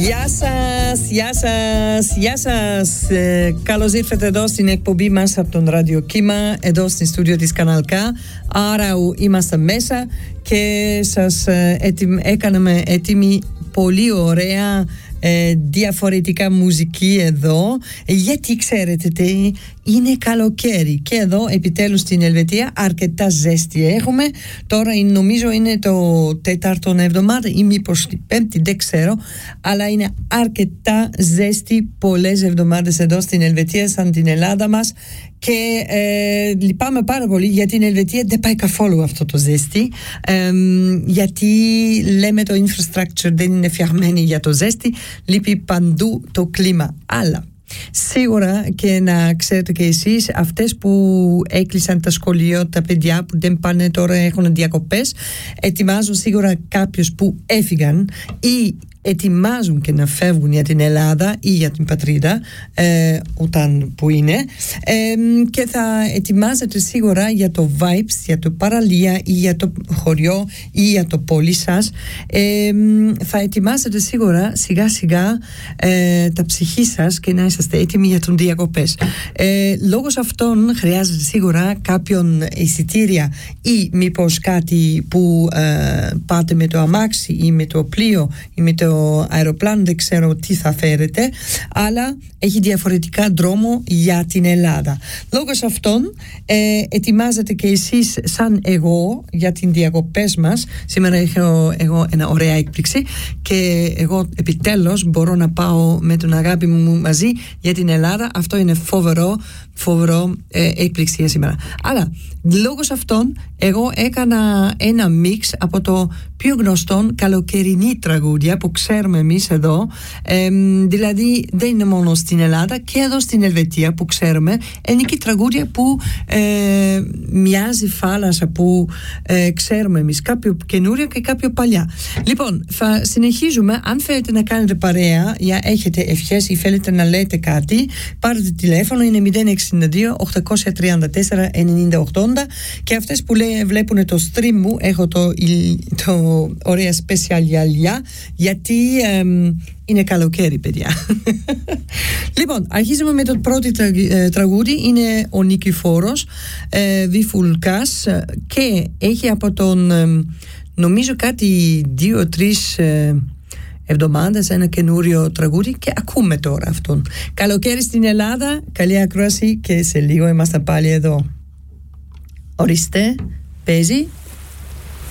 Γεια σας. Καλώς ήρθατε εδώ στην εκπομπή μας από τον Ραδιοκύμα, εδώ στην στούντιο της Κανάλ K. Άρα είμαστε μέσα και σας έκαναμε έτοιμη πολύ ωραία διαφορετικά μουσική εδώ, γιατί ξέρετε τι, είναι καλοκαίρι και εδώ επιτέλους στην Ελβετία αρκετά ζέστη έχουμε. Τώρα νομίζω είναι το 4ο εβδομάδα ή μήπως την 5η, δεν ξέρω, αλλά είναι αρκετά ζέστη πολλές εβδομάδες εδώ στην Ελβετία σαν την Ελλάδα μας. Και λυπάμαι πάρα πολύ γιατί την Ελβετία δεν πάει καθόλου αυτό το ζέστη, γιατί λέμε το infrastructure δεν είναι φτιαγμένη για το ζέστη, λείπει παντού το κλίμα. Αλλά σίγουρα, και να ξέρετε και εσείς, αυτές που έκλεισαν τα σχολεία, τα παιδιά που δεν πάνε τώρα, έχουν διακοπές, ετοιμάζουν σίγουρα κάποιους που έφυγαν ή ετοιμάζουν και να φεύγουν για την Ελλάδα ή για την πατρίδα, όταν που είναι, και θα ετοιμάζετε σίγουρα για το vibes, για το παραλία ή για το χωριό ή για το πόλη σας. Θα ετοιμάζετε σίγουρα σιγά σιγά τα ψυχή σας και να είσαστε έτοιμοι για τον διακοπές. Λόγω αυτών χρειάζεται σίγουρα κάποιον εισιτήρια ή μήπως κάτι που πάτε με το αμάξι ή με το πλοίο ή με το αεροπλάνο, δεν ξέρω τι θα φέρετε, αλλά έχει διαφορετικά δρόμο για την Ελλάδα. Λόγω αυτών ετοιμάζετε και εσείς σαν εγώ για την διακοπές μας. Σήμερα έχω εγώ ένα ωραία έκπληξη και εγώ επιτέλους μπορώ να πάω με τον αγάπη μου μαζί για την Ελλάδα. Αυτό είναι φοβερό έκπληξη για σήμερα. Αλλά λόγω αυτών εγώ έκανα ένα μίξ από το πιο γνωστό καλοκαιρινή τραγούδια που ξέρουμε εμείς εδώ, δηλαδή δεν είναι μόνο στην Ελλάδα, και εδώ στην Ελβετία που ξέρουμε ελληνική τραγούδια που μοιάζει θάλασσα, που ξέρουμε εμείς, κάποιο καινούριο και κάποιο παλιά. Λοιπόν, θα συνεχίζουμε. Αν θέλετε να κάνετε παρέα, για έχετε ευχές ή θέλετε να λέτε κάτι, πάρετε τηλέφωνο, είναι 062 834 9080, και αυτές που βλέπουν το stream μου, έχω το ωραία special γυαλιά, γιατί είναι καλοκαίρι, παιδιά. Λοιπόν, αρχίζουμε με το πρώτο τραγούδι. Είναι ο Νικηφόρος Βιφουλκάς και έχει από τον νομίζω κάτι 2-3 εβδομάδες ένα καινούριο τραγούδι και ακούμε τώρα αυτόν. Καλοκαίρι στην Ελλάδα, καλή ακρόαση και σε λίγο είμαστε πάλι εδώ. Ορίστε, παίζει.